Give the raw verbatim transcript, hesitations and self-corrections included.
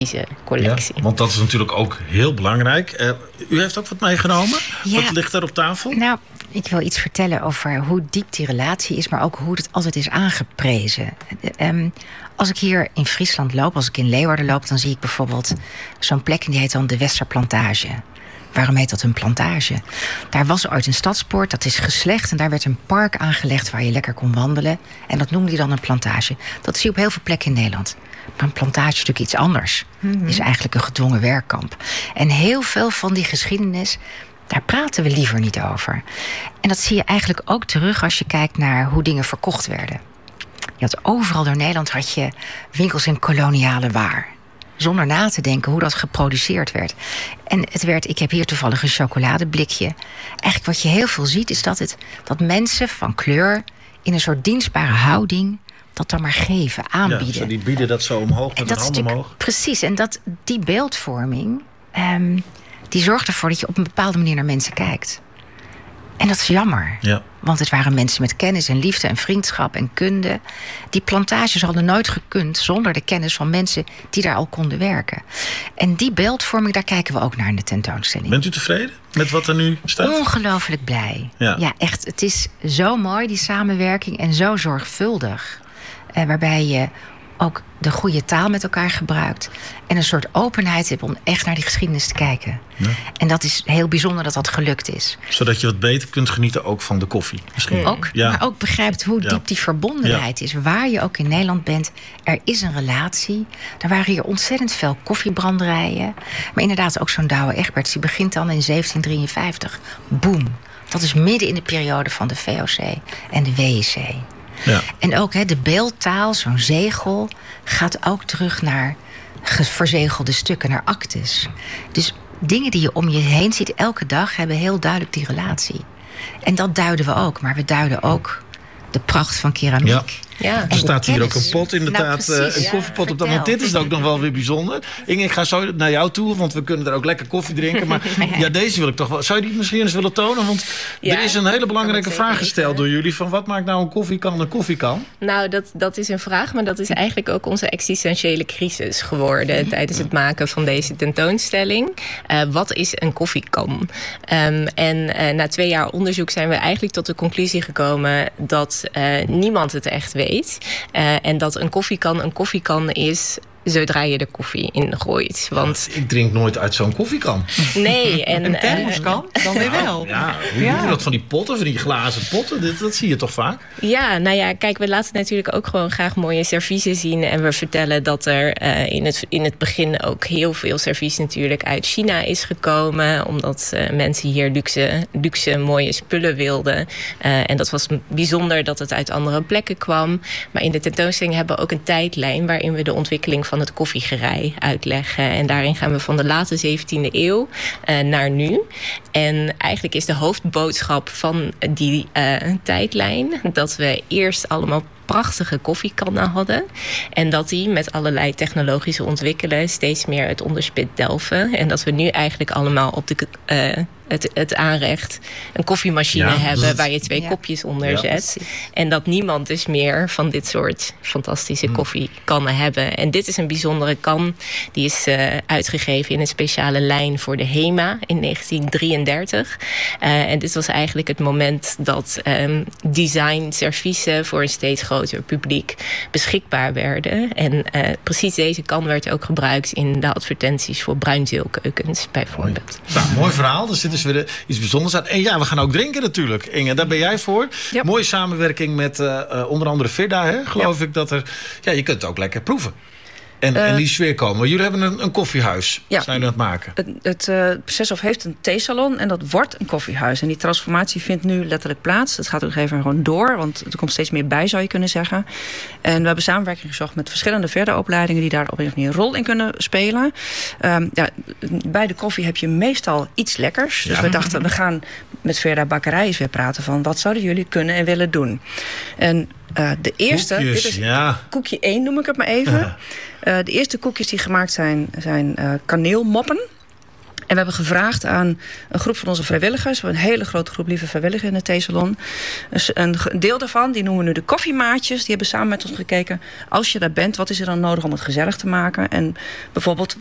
collectie. Ja, want dat is natuurlijk ook heel belangrijk. Uh, u heeft ook wat meegenomen. Ja. Wat ligt daar op tafel? Nou, ik wil iets vertellen over hoe diep die relatie is, maar ook hoe het altijd is aangeprezen. Um, als ik hier in Friesland loop, als ik in Leeuwarden loop, dan zie ik bijvoorbeeld zo'n plek en die heet dan de Westerplantage. Waarom heet dat een plantage? Daar was ooit een stadspoort, dat is geslecht en daar werd een park aangelegd waar je lekker kon wandelen. En dat noemde je dan een plantage. Dat zie je op heel veel plekken in Nederland. Maar een plantage is natuurlijk iets anders. Mm-hmm. Het is eigenlijk een gedwongen werkkamp. En heel veel van die geschiedenis, daar praten we liever niet over. En dat zie je eigenlijk ook terug als je kijkt naar hoe dingen verkocht werden. Je had overal door Nederland had je winkels in koloniale waar. Zonder na te denken hoe dat geproduceerd werd. En het werd, ik heb hier toevallig een chocoladeblikje. Eigenlijk wat je heel veel ziet is dat, het, dat mensen van kleur in een soort dienstbare houding dat dan maar geven, aanbieden. Ja, die bieden dat zo omhoog met de handen omhoog. Precies, en dat, die beeldvorming, um, die zorgt ervoor dat je op een bepaalde manier naar mensen kijkt. En dat is jammer. Ja. Want het waren mensen met kennis en liefde en vriendschap en kunde. Die plantages hadden nooit gekund zonder de kennis van mensen die daar al konden werken. En die beeldvorming, daar kijken we ook naar in de tentoonstelling. Bent u tevreden met wat er nu staat? Ongelooflijk blij. Ja, ja echt. Het is zo mooi, die samenwerking, en zo zorgvuldig. Uh, waarbij je ook de goede taal met elkaar gebruikt. En een soort openheid hebt om echt naar die geschiedenis te kijken. Ja. En dat is heel bijzonder dat dat gelukt is. Zodat je wat beter kunt genieten ook van de koffie. Misschien. Ook, ja. Maar ook begrijpt hoe diep ja. die verbondenheid ja. is. Waar je ook in Nederland bent, er is een relatie. Er waren hier ontzettend veel koffiebranderijen. Maar inderdaad ook zo'n Douwe Egberts. Die begint dan in zeventien drieënvijftig. Boom. Dat is midden in de periode van de V O C en de W I C. Ja. En ook he, de beeldtaal, zo'n zegel, gaat ook terug naar verzegelde stukken, naar actes. Dus dingen die je om je heen ziet elke dag hebben heel duidelijk die relatie. En dat duiden we ook, maar we duiden ook de pracht van keramiek. Ja. Ja. Er staat hier ook een pot, inderdaad, nou, precies, een ja. koffiepot op dat. Want dit is ook nog wel weer bijzonder. Inge, ik ga zo naar jou toe, want we kunnen er ook lekker koffie drinken. Maar ja, deze wil ik toch wel. Zou je die misschien eens willen tonen? Want ja, er is een hele belangrijke vraag gesteld door jullie. Van wat maakt nou een koffiekan een koffiekan? Nou, dat, dat is een vraag, maar dat is eigenlijk ook onze existentiële crisis geworden tijdens het maken van deze tentoonstelling. Uh, wat is een koffiekan? Um, en uh, na twee jaar onderzoek zijn we eigenlijk tot de conclusie gekomen dat uh, niemand het echt weet. Uh, en dat een koffiekan een koffiekan is zodra je de koffie in gooit. Want ik drink nooit uit zo'n koffiekan. Nee. En, een thermoskan? Uh, dan weer wel. Ja, hoe ja. doe je dat van die potten, van die glazen potten? Dat, dat zie je toch vaak? Ja, nou ja, kijk, we laten natuurlijk ook gewoon graag mooie serviezen zien. En we vertellen dat er uh, in, het, in het begin ook heel veel servies natuurlijk uit China is gekomen. Omdat uh, mensen hier luxe, luxe mooie spullen wilden. Uh, en dat was bijzonder dat het uit andere plekken kwam. Maar in de tentoonstelling hebben we ook een tijdlijn waarin we de ontwikkeling van het koffiegerei uitleggen. En daarin gaan we van de late zeventiende eeuw uh, naar nu. En eigenlijk is de hoofdboodschap van die uh, tijdlijn dat we eerst allemaal prachtige koffiekannen hadden. En dat die met allerlei technologische ontwikkelen steeds meer het onderspit delven. En dat we nu eigenlijk allemaal op de uh, het, het aanrecht een koffiemachine ja, hebben dat... waar je twee ja. kopjes onder ja. zet. En dat niemand dus meer van dit soort fantastische hmm. koffiekannen hebben. En dit is een bijzondere kan. Die is uh, uitgegeven in een speciale lijn voor de HEMA in negentien drieëndertig. Uh, en dit was eigenlijk het moment dat um, design serviezen voor een steeds groter publiek beschikbaar werden. En uh, precies deze kan werd ook gebruikt in de advertenties voor bruinzeelkeukens bijvoorbeeld. Mooi, nou, mooi verhaal. Er zit dus weer iets bijzonders aan. En ja, we gaan ook drinken natuurlijk. Inge, daar ben jij voor. Yep. Mooie samenwerking met uh, uh, onder andere Virda, hè? Geloof yep. ik dat er... Ja, je kunt het ook lekker proeven. En, uh, en die sfeer komen. Jullie hebben een, een koffiehuis. Ja, zijn jullie aan het maken? Het, het uh, Proceshof heeft een theesalon en dat wordt een koffiehuis. En die transformatie vindt nu letterlijk plaats. Het gaat ook even gewoon door, want er komt steeds meer bij, zou je kunnen zeggen. En we hebben samenwerking gezocht met verschillende verder opleidingen die daar op een of andere manier een rol in kunnen spelen. Um, ja, bij de koffie heb je meestal iets lekkers. Ja. Dus we dachten, we gaan met Virda Bakkerij eens weer praten van wat zouden jullie kunnen en willen doen. En uh, de eerste, koekjes, dit is ja. koekje één noem ik het maar even. Ja. Uh, de eerste koekjes die gemaakt zijn, zijn uh, kaneelmoppen. we hebben gevraagd aan een groep van onze vrijwilligers. We hebben een hele grote groep lieve vrijwilligers in de theesalon. Dus een deel daarvan, die noemen we nu de koffiemaatjes. Die hebben samen met ons gekeken, als je daar bent, wat is er dan nodig om het gezellig te maken? En bijvoorbeeld,